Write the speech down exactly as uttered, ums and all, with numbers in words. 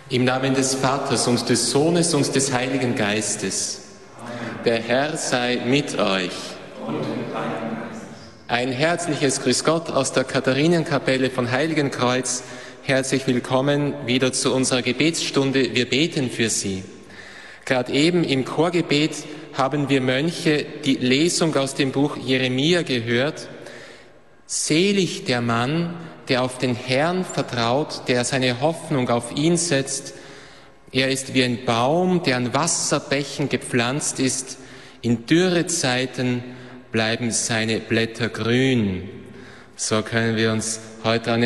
Im Namen des Vaters und des Sohnes und des Heiligen Geistes. Der Herr sei mit euch. Ein herzliches Grüß Gott aus der Katharinenkapelle von Heiligenkreuz. Herzlich willkommen wieder zu unserer Gebetsstunde. Wir beten für Sie. Gerade eben im Chorgebet haben wir Mönche die Lesung aus dem Buch Jeremia gehört. Selig der Mann, der auf den Herrn vertraut, der seine Hoffnung auf ihn setzt. Er ist wie ein Baum, der an Wasserbächen gepflanzt ist. In Dürrezeiten bleiben seine Blätter grün. So können wir uns heute an